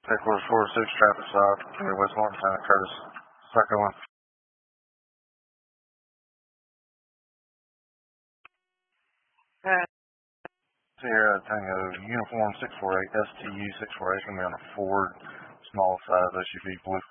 Headquarters 46, traffic stop, West Martin, Curtis. Start going. Sierra Tango, Uniform 648, STU 648, going to be on a Ford, small size SUV, blue